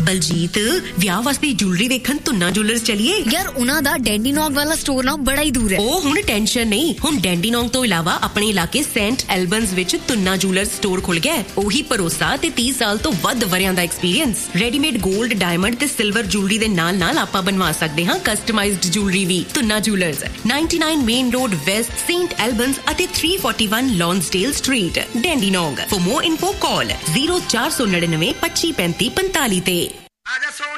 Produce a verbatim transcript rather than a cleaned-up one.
ਬਲਜੀਤ ਵਿਆਹ ਵਾਸਤੇ ਜੁਐਲਰੀ ਵੇਖਣ ਤੁੰਨਾ ਜੁਐਲਰਸ ਚਲੀਏ ਯਾਰ ਉਹਨਾਂ ਦਾ ਡੈਂਡੀਨੋਂਗ ਵਾਲਾ ਸਟੋਰ ਨਾ ਬੜਾ ਹੀ ਦੂਰ ਹੈ ਉਹ ਹੁਣ ਟੈਨਸ਼ਨ ਨਹੀਂ ਹੁਣ ਡੈਂਡੀਨੋਂਗ ਤੋਂ ਇਲਾਵਾ ਆਪਣੇ ਇਲਾਕੇ ਸੈਂਟ ਐਲਬਨਸ ਵਿੱਚ ਤੁੰਨਾ ਜੁਐਲਰਸ ਸਟੋਰ ਖੁੱਲ ਗਿਆ ਉਹੀ ਭਰੋਸਾ ਤੇ ਤੀਹ ਸਾਲ ਤੋਂ ਵੱਧ ਵਰਿਆਂ ਦਾ ਐਕਸਪੀਰੀਅੰਸ ਰੈਡੀਮੇਡ 골ਡ ਡਾਇਮੰਡ ਤੇ ਸਿਲਵਰ ਜੁਐਲਰੀ ਦੇ ਨਾਲ ਨਾਲ ਆਪਾਂ ਬਣਵਾ ਸਕਦੇ ਹਾਂ ਕਸਟਮਾਈਜ਼ਡ ਜੁਐਲਰੀ ਵੀ tuna jewellers ninety-nine main road West Saint ਐਲਬਨਸ ਅਤੇ three forty-one ਲੌਂਸਡੇਲ street ਡੈਂਡੀਨੋਂਗ for more info call zero four nine nine twenty twenty forty-five ਤੇ आजा सो